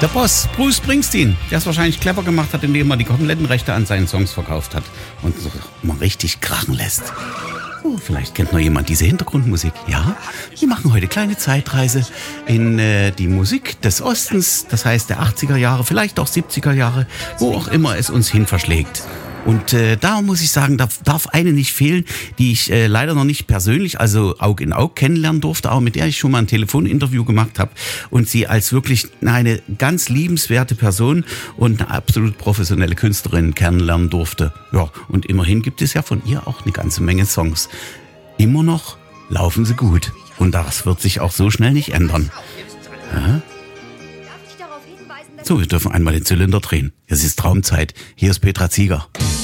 Der Boss, Bruce Springsteen, der es wahrscheinlich clever gemacht hat, indem er die kompletten Rechte an seinen Songs verkauft hat und so mal richtig krachen lässt. Oh, vielleicht kennt noch jemand diese Hintergrundmusik. Ja, wir machen heute kleine Zeitreise in die Musik des Ostens, das heißt der 80er Jahre, vielleicht auch 70er Jahre, wo auch immer es uns hin verschlägt. Und da muss ich sagen, darf eine nicht fehlen, die ich leider noch nicht persönlich, also Aug in Aug kennenlernen durfte, aber mit der ich schon mal ein Telefoninterview gemacht habe und sie als wirklich eine ganz liebenswerte Person und eine absolut professionelle Künstlerin kennenlernen durfte. Ja, und immerhin gibt es ja von ihr auch eine ganze Menge Songs. Immer noch laufen sie gut und das wird sich auch so schnell nicht ändern. Ja? So, wir dürfen einmal den Zylinder drehen. Es ist Traumzeit. Hier ist Petra Zieger.